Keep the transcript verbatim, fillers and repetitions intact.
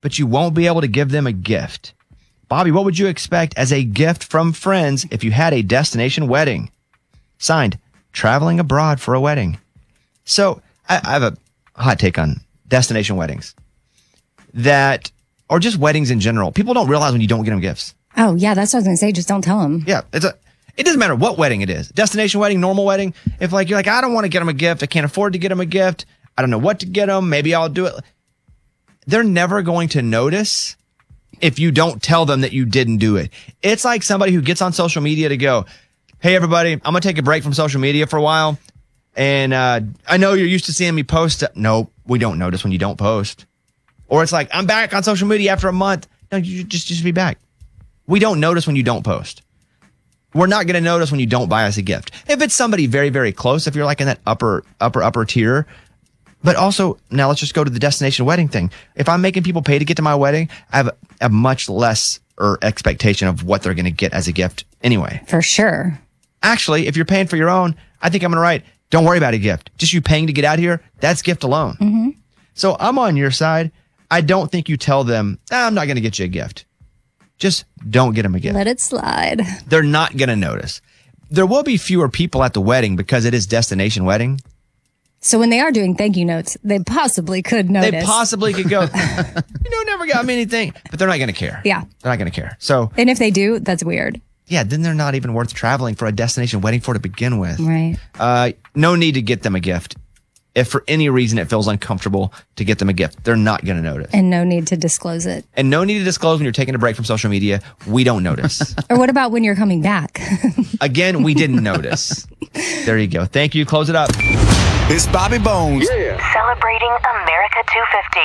but you won't be able to give them a gift. Bobby, what would you expect as a gift from friends if you had a destination wedding? Signed, traveling abroad for a wedding. So I, I have a hot take on destination weddings. That, or just weddings in general. People don't realize when you don't get them gifts. Oh, yeah, that's what I was going to say. Just don't tell them. Yeah, it's a. It doesn't matter what wedding it is. Destination wedding, normal wedding. If like you're like, I don't want to get them a gift. I can't afford to get them a gift. I don't know what to get them. Maybe I'll do it. They're never going to notice if you don't tell them that you didn't do it. It's like somebody who gets on social media to go, hey, everybody, I'm going to take a break from social media for a while. And uh, I know you're used to seeing me post. No, we don't notice when you don't post. Or it's like, I'm back on social media after a month. No, you just, just be back. We don't notice when you don't post. We're not going to notice when you don't buy us a gift. If it's somebody very, very close, if you're like in that upper, upper, upper tier. But also, now let's just go to the destination wedding thing. If I'm making people pay to get to my wedding, I have a, a much less or expectation of what they're going to get as a gift anyway. For sure. Actually, if you're paying for your own, I think I'm going to write, don't worry about a gift. Just you paying to get out here, that's gift alone. Mm-hmm. So I'm on your side. I don't think you tell them, ah, I'm not going to get you a gift. Just don't get them a gift. Let it slide. They're not going to notice. There will be fewer people at the wedding because it is destination wedding. So when they are doing thank you notes, they possibly could notice. They possibly could go, you know, never got me anything. But they're not going to care. Yeah. They're not going to care. So, and if they do, that's weird. Yeah, then they're not even worth traveling for a destination wedding for to begin with. Right. Uh, no need to get them a gift. If for any reason it feels uncomfortable to get them a gift, they're not going to notice. And no need to disclose it. And no need to disclose when you're taking a break from social media. We don't notice. Or what about when you're coming back? Again, we didn't notice. There you go. Thank you. Close it up. It's Bobby Bones. Yeah. Celebrating America two fifty.